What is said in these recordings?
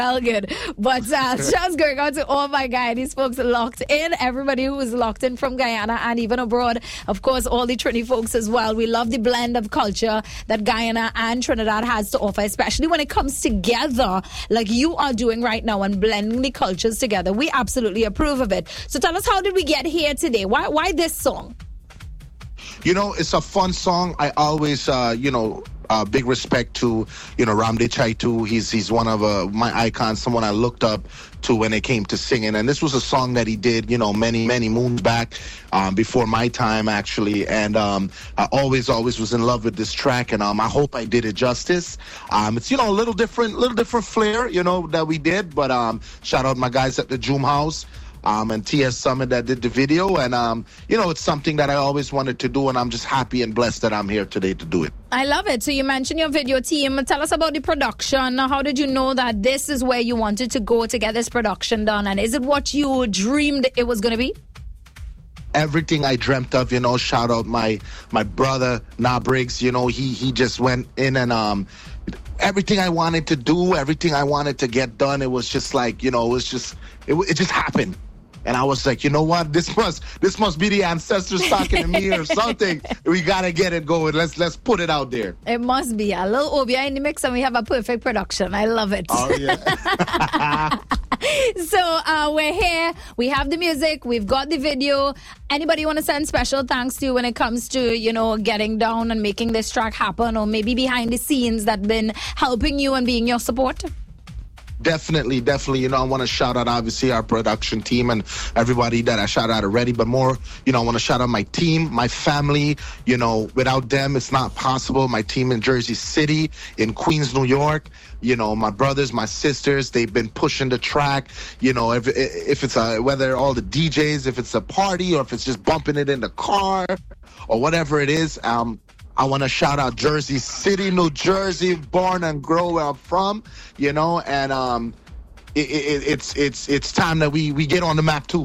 Well, good. But just going out to all my Guyanese folks locked in, everybody who is locked in from Guyana and even abroad. Of course, all the Trini folks as well. We love the blend of culture that Guyana and Trinidad has to offer, especially when it comes together like you are doing right now and blending the cultures together. We absolutely approve of it. So tell us, how did we get here today? Why this song? You know, it's a fun song. I always, big respect to, Ramde Chaitu. He's one of my icons, someone I looked up to when it came to singing. And this was a song that he did, many, many moons back, before my time, actually. And I always was in love with this track. And I hope I did it justice. It's, a little different flair, that we did. But shout out my guys at the Joom House. And TS Summit that did the video. And, it's something that I always wanted to do. And I'm just happy and blessed that I'm here today to do it. I love it. So you mentioned your video team. Tell us about the production. How did you know that this is where you wanted to go to get this production done? And is it what you dreamed it was going to be? Everything I dreamt of, shout out my brother, Na Briggs. He just went in and everything I wanted to do, everything I wanted to get done, it was just like, it just happened. And I was like, you know what? This must be the ancestors talking to me or something. We gotta get it going. Let's put it out there. It must be a little Obia in the mix, and we have a perfect production. I love it. Oh yeah. So we're here. We have the music. We've got the video. Anybody want to send special thanks to when it comes to getting down and making this track happen, or maybe behind the scenes that been helping you and being your support? Definitely. I want to shout out, obviously, our production team and everybody that I shout out already. But more, I want to shout out my team, my family. Without them, it's not possible. My team in Jersey City, in Queens, New York. My brothers, my sisters, they've been pushing the track. If it's whether all the DJs, if it's a party or if it's just bumping it in the car or whatever it is. I want to shout out Jersey City, New Jersey, born and grow where I'm from, and it's time that we get on the map too.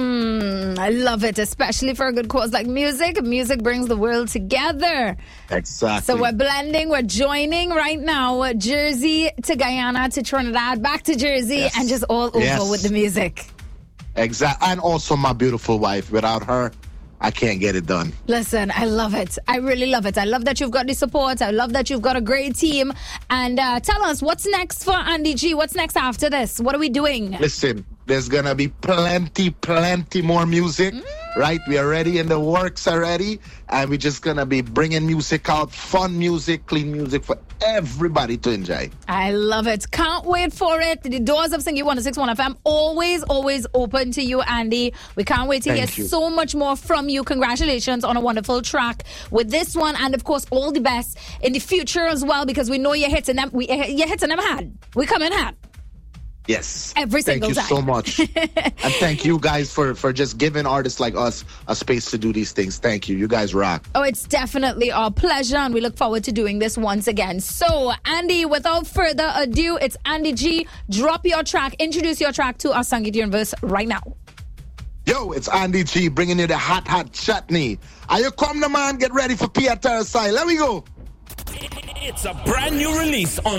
I love it, especially for a good cause like music. Music brings the world together. Exactly. So we're blending, we're joining right now, Jersey to Guyana to Trinidad, back to Jersey, yes. And just all over with the music. Exactly. And also my beautiful wife. Without her, I can't get it done. Listen, I love it. I really love it. I love that you've got the support. I love that you've got a great team. And tell us, what's next for Andy G? What's next after this? What are we doing? Listen, there's going to be plenty more music, right? We are already in the works already. And we're just going to be bringing music out, fun music, clean music for everybody to enjoy. I love it. Can't wait for it. The doors of Singy 106.1 FM always open to you, Andy. We can't wait to hear so much more from you. Congratulations on a wonderful track with this one, and of course all the best in the future as well, because we know you're hitting them. You're hitting them hard. We come in hard. Yes. Every single time. Thank you so much. And thank you guys for just giving artists like us a space to do these things. Thank you. You guys rock. Oh, it's definitely our pleasure, and we look forward to doing this once again. So, Andy, without further ado, it's Andy G. Drop your track. Introduce your track to our Sangeet Universe right now. Yo, it's Andy G bringing you the hot chutney. Are you come, the man? Get ready for Pia Terrasai. Let me go. It's a brand new release on